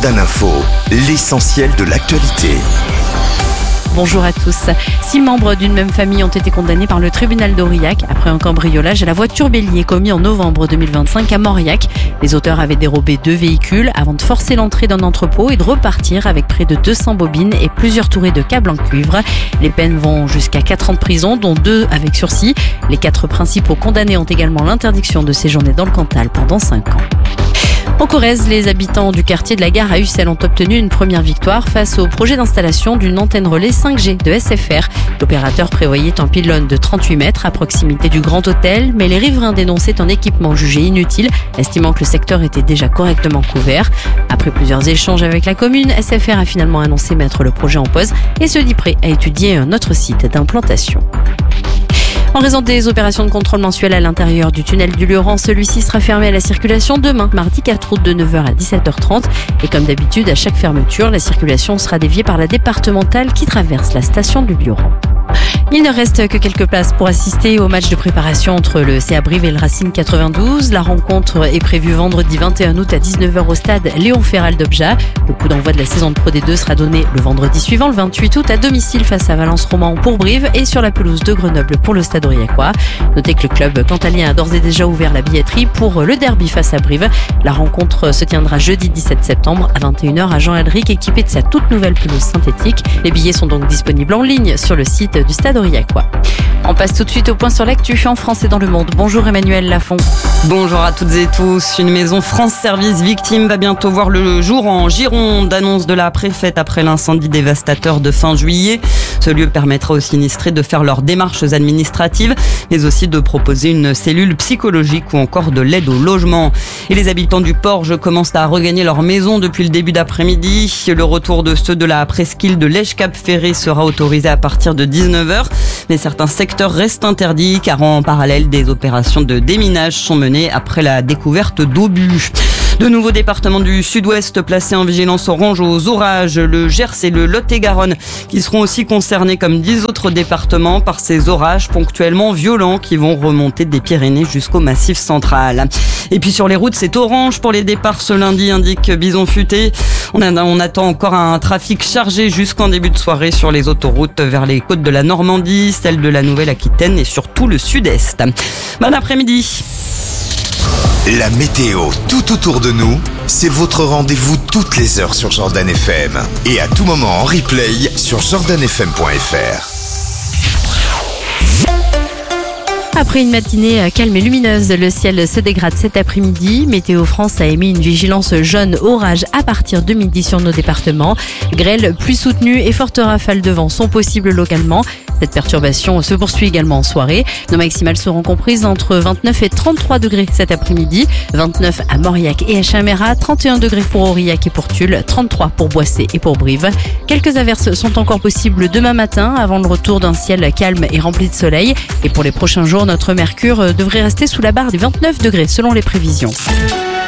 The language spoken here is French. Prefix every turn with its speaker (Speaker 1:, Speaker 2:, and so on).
Speaker 1: Jordan Info, l'essentiel de l'actualité.
Speaker 2: Bonjour à tous. 6 membres d'une même famille ont été condamnés par le tribunal d'Aurillac après un cambriolage à la voiture bélier commis en novembre 2025 à Mauriac. Les auteurs avaient dérobé 2 véhicules avant de forcer l'entrée d'un entrepôt et de repartir avec près de 200 bobines et plusieurs tourées de câbles en cuivre. Les peines vont jusqu'à 4 ans de prison, dont 2 avec sursis. Les 4 principaux condamnés ont également l'interdiction de séjourner dans le Cantal pendant 5 ans. En Corrèze, les habitants du quartier de la Gare à Ussel ont obtenu une première victoire face au projet d'installation d'une antenne relais 5G de SFR. L'opérateur prévoyait un pylône de 38 mètres à proximité du Grand Hôtel, mais les riverains dénonçaient un équipement jugé inutile, estimant que le secteur était déjà correctement couvert. Après plusieurs échanges avec la commune, SFR a finalement annoncé mettre le projet en pause et se dit prêt à étudier un autre site d'implantation. En raison des opérations de contrôle mensuelles à l'intérieur du tunnel du Lioran, celui-ci sera fermé à la circulation demain, mardi 4 août de 9h à 17h30. Et comme d'habitude, à chaque fermeture, la circulation sera déviée par la départementale qui traverse la station du Lioran. Il ne reste que quelques places pour assister au match de préparation entre le CA Brive et le Racing 92. La rencontre est prévue vendredi 21 août à 19h au stade Léon Ferral d'Obja. Le coup d'envoi de la saison de Pro D2 sera donné le vendredi suivant, le 28 août, à domicile face à Valence-Roman pour Brive et sur la pelouse de Grenoble pour le stade Aurillacois. Notez que le club cantalien a d'ores et déjà ouvert la billetterie pour le derby face à Brive. La rencontre se tiendra jeudi 17 septembre à 21h à Jean-Alric, équipé de sa toute nouvelle pelouse synthétique. Les billets sont donc disponibles en ligne sur le site du stade Aurillacois. On passe tout de suite au point sur l'actu en France et dans le monde. Bonjour Emmanuel Lafont.
Speaker 3: Bonjour à toutes et tous. Une maison France Service victime va bientôt voir le jour en Gironde. Annonce de la préfète après l'incendie dévastateur de fin juillet. Ce lieu permettra aux sinistrés de faire leurs démarches administratives, mais aussi de proposer une cellule psychologique ou encore de l'aide au logement. Et les habitants du Porge commencent à regagner leur maison depuis le début d'après-midi. Le retour de ceux de la presqu'île de Lège-Cap-Ferré sera autorisé à partir de 19h. Mais certains secteurs restent interdits car en parallèle, des opérations de déminage sont menées après la découverte d'obus. De nouveaux départements du sud-ouest placés en vigilance orange aux orages, le Gers et le Lot-et-Garonne, qui seront aussi concernés comme 10 autres départements par ces orages ponctuellement violents qui vont remonter des Pyrénées jusqu'au Massif central. Et puis sur les routes, c'est orange pour les départs ce lundi, indique Bison Futé. On attend encore un trafic chargé jusqu'en début de soirée sur les autoroutes vers les côtes de la Normandie, celles de la Nouvelle-Aquitaine et surtout le sud-est. Bon après-midi.
Speaker 1: La météo tout autour de nous, c'est votre rendez-vous toutes les heures sur Jordan FM. Et à tout moment en replay sur jordanfm.fr.
Speaker 2: Après une matinée calme et lumineuse, le ciel se dégrade cet après-midi. Météo France a émis une vigilance jaune orage à partir de midi sur nos départements. Grêle plus soutenue et fortes rafales de vent sont possibles localement. Cette perturbation se poursuit également en soirée. Nos maximales seront comprises entre 29 et 33 degrés cet après-midi. 29 à Mauriac et à Chamérat, 31 degrés pour Aurillac et pour Tulle, 33 pour Boissé et pour Brive. Quelques averses sont encore possibles demain matin avant le retour d'un ciel calme et rempli de soleil. Et pour les prochains jours, notre mercure devrait rester sous la barre des 29 degrés selon les prévisions.